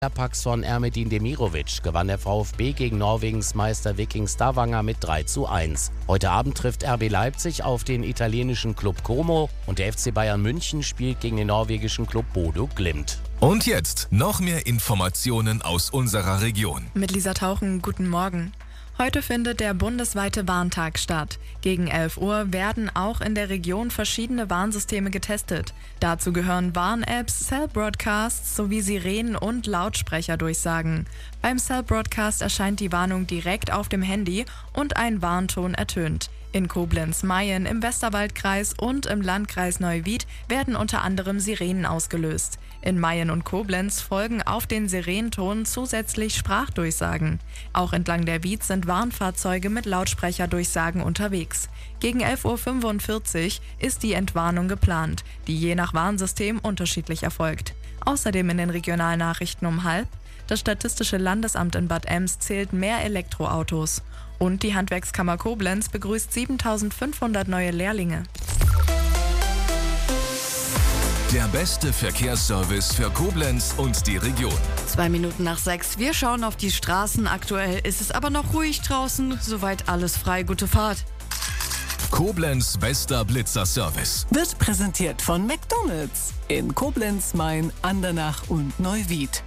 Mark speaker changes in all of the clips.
Speaker 1: Packs von Ermedin Demirovic gewann der VfB gegen Norwegens Meister Viking Stavanger mit 3:1. Heute Abend trifft RB Leipzig auf den italienischen Club Como und der FC Bayern München spielt gegen den norwegischen Club Bodø Glimt.
Speaker 2: Und jetzt noch mehr Informationen aus unserer Region.
Speaker 3: Mit Lisa Tauchen, guten Morgen. Heute findet der bundesweite Warntag statt. Gegen 11 Uhr werden auch in der Region verschiedene Warnsysteme getestet. Dazu gehören Warn-Apps, Cell-Broadcasts sowie Sirenen und Lautsprecherdurchsagen. Beim Cell-Broadcast erscheint die Warnung direkt auf dem Handy und ein Warnton ertönt. In Koblenz-Mayen, im Westerwaldkreis und im Landkreis Neuwied werden unter anderem Sirenen ausgelöst. In Mayen und Koblenz folgen auf den Sirenenton zusätzlich Sprachdurchsagen. Auch entlang der Wied sind Warnfahrzeuge mit Lautsprecherdurchsagen unterwegs. Gegen 11:45 Uhr ist die Entwarnung geplant, die je nach Warnsystem unterschiedlich erfolgt. Außerdem in den Regionalnachrichten um 12:30 das Statistische Landesamt in Bad Ems zählt mehr Elektroautos. Und die Handwerkskammer Koblenz begrüßt 7.500 neue Lehrlinge.
Speaker 2: Der beste Verkehrsservice für Koblenz und die Region.
Speaker 4: 6:02. Wir schauen auf die Straßen. Aktuell ist es aber noch ruhig draußen. Soweit alles frei. Gute Fahrt.
Speaker 2: Koblenz bester Blitzerservice.
Speaker 5: Wird präsentiert von McDonald's in Koblenz, Mayen, Andernach und Neuwied.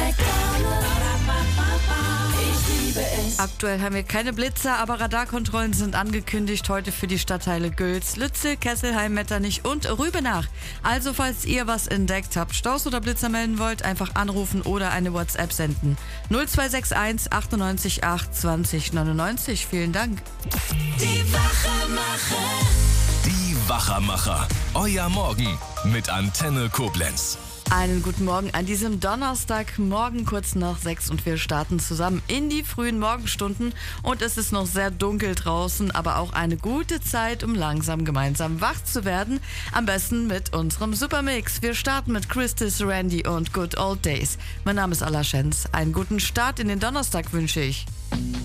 Speaker 4: Aktuell haben wir keine Blitzer, aber Radarkontrollen sind angekündigt heute für die Stadtteile Gülz, Lützel, Kesselheim, Metternich und Rübenach. Also falls ihr was entdeckt habt, Staus oder Blitzer melden wollt, einfach anrufen oder eine WhatsApp senden. 0261 98 8 20 99. Vielen Dank.
Speaker 6: Die Wachermacher.
Speaker 2: Die Wachermacher. Euer Morgen mit Antenne Koblenz.
Speaker 4: Einen guten Morgen an diesem Donnerstagmorgen kurz nach 6 und wir starten zusammen in die frühen Morgenstunden und es ist noch sehr dunkel draußen, aber auch eine gute Zeit, um langsam gemeinsam wach zu werden. Am besten mit unserem Supermix. Wir starten mit Christis, Randy und Good Old Days. Mein Name ist Alla Schenz. Einen guten Start in den Donnerstag wünsche ich.